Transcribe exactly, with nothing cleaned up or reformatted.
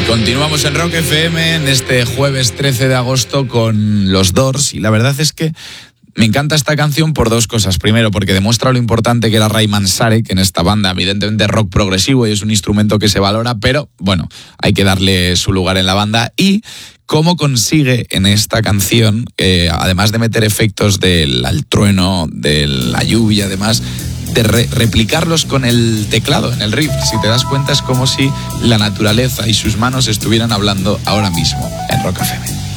Continuamos en Rock F M en este jueves trece de agosto con los Doors, y la verdad es que me encanta esta canción por dos cosas. Primero, porque demuestra lo importante que era Ray Manzarek en esta banda. Evidentemente rock progresivo y es un instrumento que se valora, pero bueno, hay que darle su lugar en la banda. Y cómo consigue en esta canción, eh, además de meter efectos del al trueno, de la lluvia, además de re- replicarlos con el teclado, en el riff. Si te das cuenta, es como si la naturaleza y sus manos estuvieran hablando ahora mismo en Rock F M.